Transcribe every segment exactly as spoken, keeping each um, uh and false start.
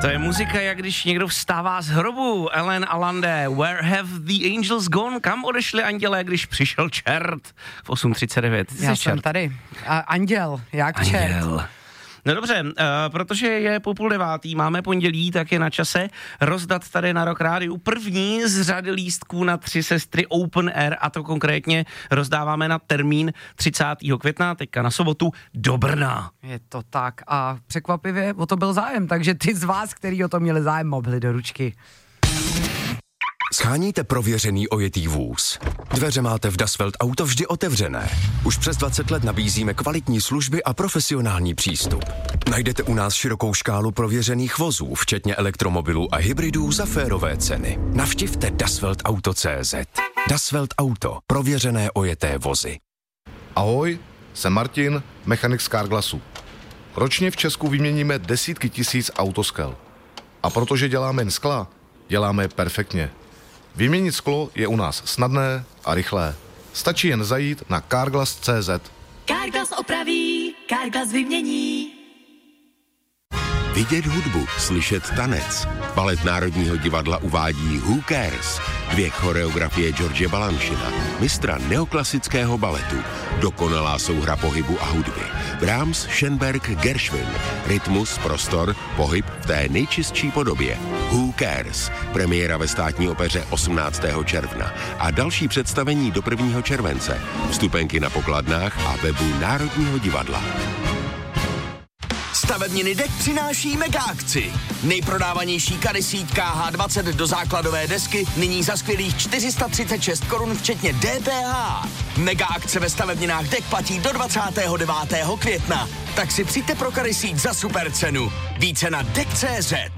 To je muzika, jak když někdo vstává z hrobu. Ellen a Lande, Where have the angels gone? Kam odešli andělé, když přišel čert? V osm třicet devět. Já jsem tady. A anděl, jak Anděl. čert. No dobře, uh, protože je po půl devátý, máme pondělí, tak je na čase rozdat tady na Rock Rádiu první z řady lístků na Tři sestry Open Air, a to konkrétně rozdáváme na termín třicátého května, teďka na sobotu, do Brna. Je to tak a překvapivě o to byl zájem, takže ty z vás, který o to měli zájem, mohli do ručky. Sháníte prověřený ojetý vůz? Dveře máte v Das Welt Auto vždy otevřené. Už přes dvacet let nabízíme kvalitní služby a profesionální přístup. Najdete u nás širokou škálu prověřených vozů, včetně elektromobilů a hybridů za férové ceny. Navštivte dasweltauto tečka cé zet. Das Welt Auto. Prověřené ojeté vozy. Ahoj, jsem Martin, mechanik z Carglassu. Ročně v Česku vyměníme desítky tisíc autoskel. A protože děláme jen skla, děláme je perfektně. Vyměnit sklo je u nás snadné a rychlé. Stačí jen zajít na carglass tečka cé zet. Carglass opraví, Carglass vymění. Vidět hudbu, slyšet tanec. Balet Národního divadla uvádí Who Cares? Dvě choreografie George Balanchina, mistra neoklasického baletu. Dokonalá souhra pohybu a hudby. Brahms, Schönberg, Gershwin. Rytmus, prostor, pohyb v té nejčistší podobě. Who Cares? Premiéra ve Státní opeře osmnáctého června a další představení do prvního července. Vstupenky na pokladnách a webu Národního divadla. Stavebniny Dek přináší mega akci. Nejprodávanější kady síť K H dvacet do základové desky nyní za skvělých čtyři sta třicet šest korun včetně D P H. Mega akce ve stavebninách Dek platí do dvacátého devátého května. Tak si přijďte pro kady síť za super cenu. Více na dek tečka cé zet.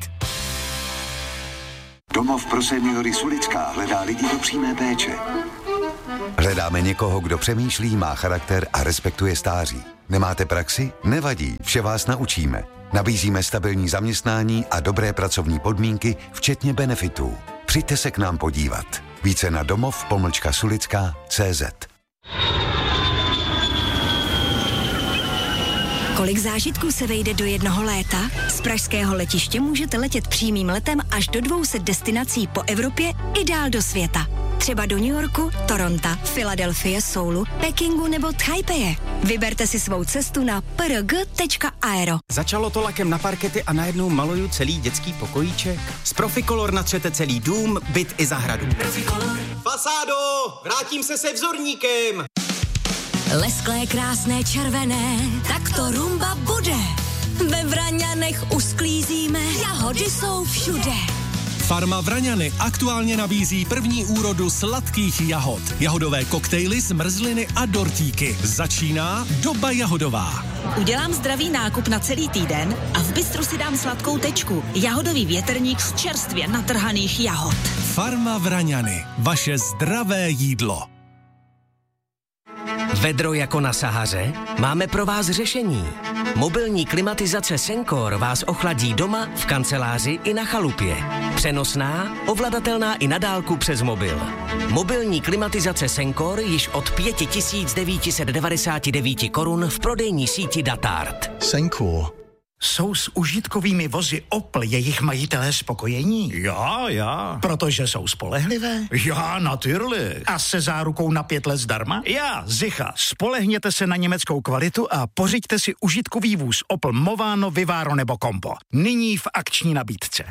Domov pro seniory Sulická hledá lidi do přímé péče. Hledáme někoho, kdo přemýšlí, má charakter a respektuje stáří. Nemáte praxi? Nevadí, vše vás naučíme. Nabízíme stabilní zaměstnání a dobré pracovní podmínky, včetně benefitů. Přijďte se k nám podívat. Více na domov pomlčka sulická tečka cé zet. Kolik zážitků se vejde do jednoho léta? Z pražského letiště můžete letět přímým letem až do dvou set destinací po Evropě i dál do světa. Třeba do New Yorku, Toronto, Filadelfie, Soulu, Pekingu nebo Taipei. Vyberte si svou cestu na p r g tečka aero. Začalo to lakem na parkety a najednou maluju celý dětský pokojíček. Z Proficolor natřete celý dům, byt i zahradu. Proficolor. Fasádo, vrátím se se vzorníkem. Lesklé, krásné, červené, tak to rumba bude. Ve Vraňanech usklízíme, jahody jsou všude. Farma Vraňany aktuálně nabízí první úrodu sladkých jahod. Jahodové koktejly, zmrzliny a dortíky. Začíná doba jahodová. Udělám zdravý nákup na celý týden a v bistru si dám sladkou tečku. Jahodový větrník z čerstvě natrhaných jahod. Farma Vraňany. Vaše zdravé jídlo. Vedro jako na Sahaře? Máme pro vás řešení. Mobilní klimatizace Sencor vás ochladí doma, v kanceláři i na chalupě. Přenosná, ovladatelná i na dálku přes mobil. Mobilní klimatizace Sencor již od pět tisíc devět set devadesát devět korun v prodejní síti Datart. Sencor. Jsou s užitkovými vozy Opel jejich majitelé spokojení? Já, já. Protože jsou spolehlivé? Já, natürlich. A se zárukou na pět let zdarma? Já, Zicha. Spolehněte se na německou kvalitu a pořiďte si užitkový vůz Opel Movano, Vivaro nebo Compo. Nyní v akční nabídce.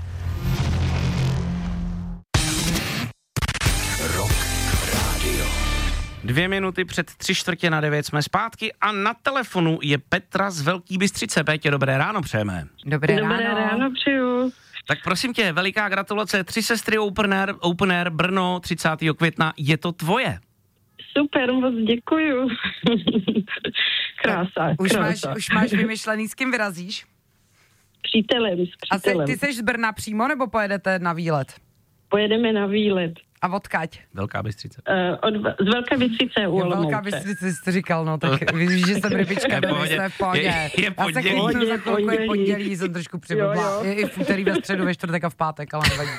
Rock Radio. Dvě minuty před tři čtvrtě na devět jsme zpátky a na telefonu je Petra z Velký Bystřice. Pétě, dobré ráno přejeme. Dobré, dobré ráno. ráno přeju. Tak prosím tě, veliká gratulace, Tři sestry Open Air, Open Air Brno třicátého května, je to tvoje. Super, moc děkuju. Krása, už krása. Máš, už máš vymyšlený, s kým vyrazíš? Přítelem, s přítelem. A ty jsi z Brna přímo, nebo pojedete na výlet? Pojedeme na výlet. A odkaď? Velká Bystřice. Uh, od, z Velké Bystřice u Olomouce. Velká Bystřice jsi to říkal, no, tak víš, že jsem rybička, to jsme v pohodě. Je, je pondělí. Já se chvíli za chvilku je pondělí, jsem trošku přibudla. Je i v úterý, ve středu, ve čtvrtek a v pátek, ale nevadí.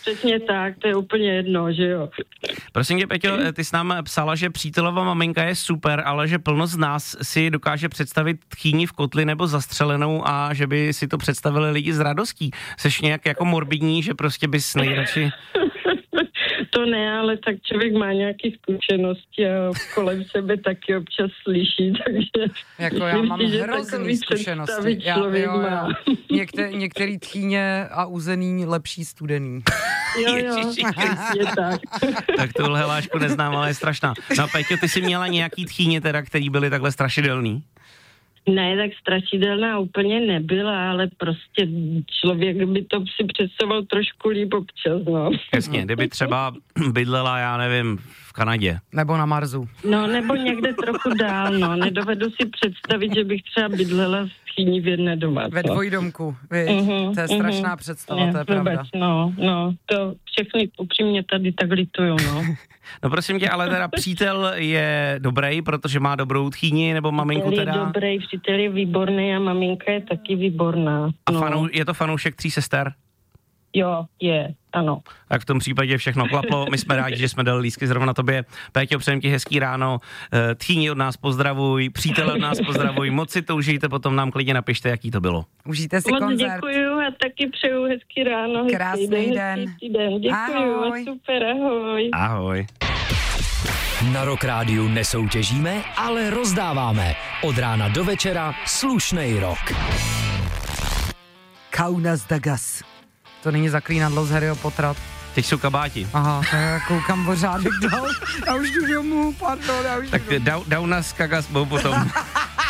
Přesně tak, to je úplně jedno, že jo. Prosím tě, Peťo, ty jsi nám psala, že přítelova maminka je super, ale že plno z nás si dokáže představit tchýni v kotli nebo zastřelenou a že by si to představili lidi s radostí. Seš nějak jako morbidní, že prostě bys nejradši... To ne, ale tak člověk má nějaké zkušenosti a kolem sebe taky občas slyší, takže... Jako já mám hrozný zkušenosti. Já, jo, jo. Někte, některý tchýně a uzený lepší studený. Jo, jo, je tak. Tak tuhle hlášku neznám, ale je strašná. No Peťo, ty jsi měla nějaký tchýně teda, který byly takhle strašidelný? Ne, tak strašidelná úplně nebyla, ale prostě člověk by to si představoval trošku líp občas, no. Jasně, kdyby třeba bydlela, já nevím, v Kanadě. Nebo na Marsu. No, nebo někde trochu dál, no. Nedovedu si představit, že bych třeba bydlela v tchýni v jedné domácnosti. Ve dvojdomku, viď? Uh-huh, to je strašná uh-huh. představa, ne, to je vůbec, pravda. No, no, to všechny upřímně tady tak lituju, no. No prosím tě, ale teda přítel je dobrý, protože má dobrou tchýni, nebo maminku teda? Přítel je dobrý, přítel je výborný a maminka je taky výborná. A no. fanou, je to fanoušek tří sester? Jo, je, ano. Tak v tom případě všechno klaplo. My jsme rádi, že jsme dali lístky zrovna tobě. Péťo, přejem ti hezký ráno. Tchýni od nás pozdravuj, přítel od nás pozdravuj. Moc si to užijte, potom nám klidně napište, jaký to bylo. Užijte si Moc koncert. Děkuju a taky přeju hezký ráno. Hezký Krásný den. den. Hezký den. Děkuju, Ahoj. super, ahoj. Ahoj. Na Rock Rádiu nesoutěžíme, ale rozdáváme. Od rána do večera slušnej rock. Kaunas Dagas. To není zaklínadlo z Harryho Pottera. Teď jsou kabáti. Aha, tak já koukám pořádek dál. Já už jdu domů, pardon, já už Tak jdu domů. Dauna s Kagasbou potom.